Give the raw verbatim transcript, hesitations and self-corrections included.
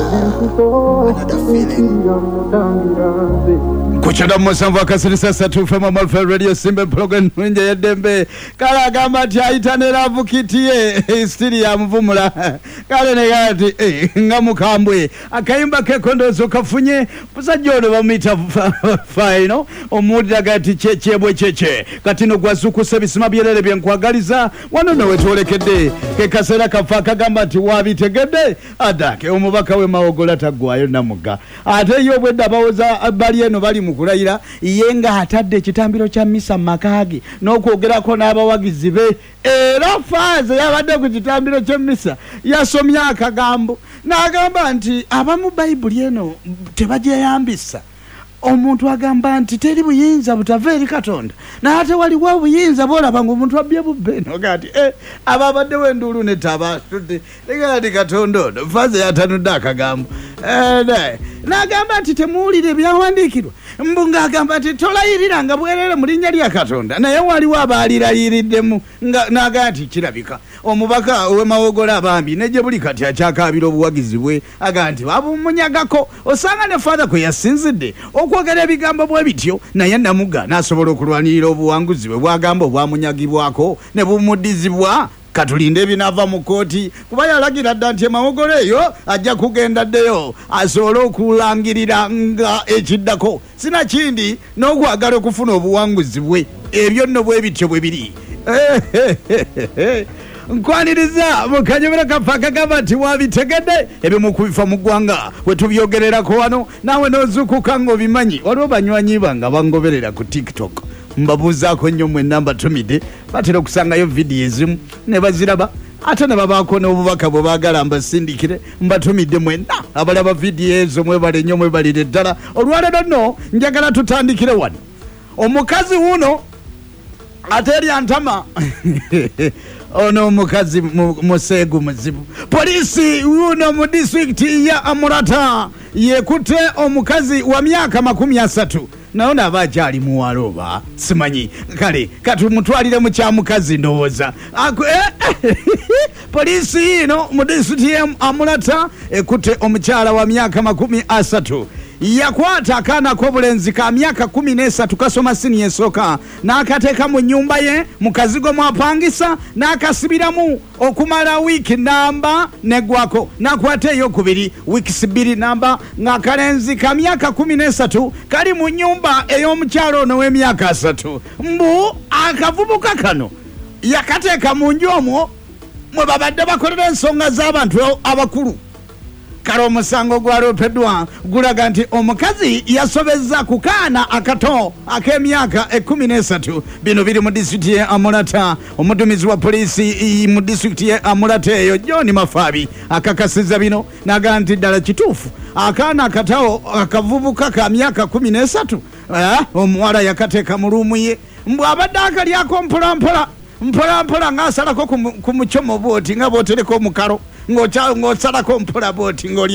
Another feeling. Kuchada musanvu akasiri sasa tufema Malfa Radio Simbe program nje ya dembe kala gamba tiaitanera avukitie stili ya mvumula kale negati eh, ngamukambwe akaimba kekondozo kafunye pusajono bamita final omudda gati chechebwe cheche katino gwasuku sebisima byelele byenkwagaliza wanono wetolekedde ke kasera kafa kagamba ti wabitegedde adake omubaka we mawogola tagwayo namuga ate yobwe dabawoza bali eno bali mukulayira yenga atadde kitambiro kya misa makagi n'okwogerako n'abawagizi be era faaze yabadde ku kitambiro kya misa yasomya akagambo n'agamba nti abamu bayibuli eno tebajeyambisa omuntu agamba nti teri buyinza butava eri Katonda n'ate waliwo buyinza bolaba ng'omuntu abbye bubbe nogati eh ababadde w'enduulu ne taba tudde legati Katonda ono faaze yatanudde akagambo eh n'agamba nti temuwulire ebyawandiikirwa mbunga agamba nti tolayirira nga bwerere mu linnya lya Katonda naye waliwo abaalirayiriddemu n'agamba nti kirabika omubaka ow'emawogola abambi ne gye buli kati akyakaabira obuwagizi bwe agamba nti babumunyagako osanga ne faatha kwe yasinzidde okwogera ebigambo bwe bityo naye namuga n'asobola okulwanirira obuwanguzi bwe bwagamba obwamunyagibwako ne bumuddizibwa katulinde ebinava mu kooti kuba yalagira dda nti emawogola eyo ajja kugenda ddeyo asobole okulangirira nga ekiddako sinakindi n'okwagala okufuna obuwanguzi bwe ebyo nno bwe bityo bwe biri nkwaniriza mukanyobera kafa kagamba nti wabitegedde ebimu kubifa mu ggwanga wetubyogererako wano naawe n'ozuukuka ng'obimanyi waliwo banywanyi banga bangoberera ku TikTok mbabuuzaako nnyo mwenna mbatumidde batera okusangayo vidiyo ezimu ne baziraba ate ne babaako n'obubaka bwe baagala mbasindikire mbatumidde mwenna abalaba vidiyo ezo mwebale nnyo mwebalire ddala olwaleero nno njagala tutandikire wano omukazi wuno ate eryantama ono omukazi museegu muzibu poliisi wuno mu disitulikiti ya Amurata yekutte omukazi wa myaka makumi asatu naona abakyali muwaloba simanyi kale katumutwalire mu kyamukazi ndowooza poliisi ino mu disitulikiti ya Amurata ekutte omukyala wa myaka makumi asatu yakwata akaana k'obulenzi ka myaka kumi n'esatu kasoma sini esooka n'akateeka mu nnyumba ye mu kazigo mwapangisa n'akasibiramu okumala wiiki namba neggwako n'akwata ey'okubiri wiikisi bbiri namba ng'akalenzi ka myaka kumi n'esatu kali mu nnyumba ey'omukyalo ono w'emyaka asatu mbu akavubuka kano yakateeka mu nju omwo mwe babadde bakolera ensonga z'abantu abakulu kale omusango gwalopeddwa gulaga nti omukazi yasobezza ku kaana akato ak'emyaka ekumi n'esatu bino biri mu disitulikiti ya Amurata omuduumizi wa poliisi mu disitulikiti ya Amurata eyo John Mafaabi akakasiza bino n'agamba nti ddala kituufu akaana akatawo akavubuka ka myaka kumi n'esatu omuwala yakateeka mu luumu ye mbw abadde akalyako mpolampola mpolampola ng'asalako ku mucomo bwoti nga bw'otereka omukalo ng'osalako mpola bwoti ng'oli